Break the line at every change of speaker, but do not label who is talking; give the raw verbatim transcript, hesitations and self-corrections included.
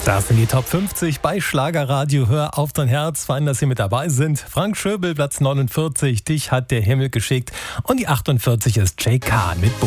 Das sind die Top fünfzig bei Schlagerradio. Hör auf dein Herz. Fein, dass Sie mit dabei sind. Frank Schöbel, Platz neunundvierzig. Dich hat der Himmel geschickt. Und die achtundvierzig ist Jay Kahn mit